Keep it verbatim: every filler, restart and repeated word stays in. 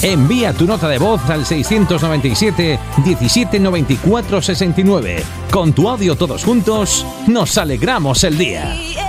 Envía tu nota de voz al seiscientos noventa y siete, diecisiete noventa y cuatro sesenta y nueve. Con tu audio todos juntos, nos alegramos el día.